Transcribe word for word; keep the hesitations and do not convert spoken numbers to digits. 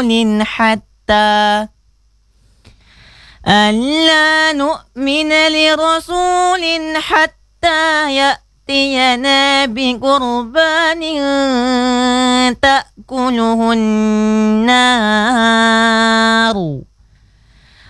لرسول حتى ألا نؤمن لرسول حتى يأتينا بقربان تأكله النار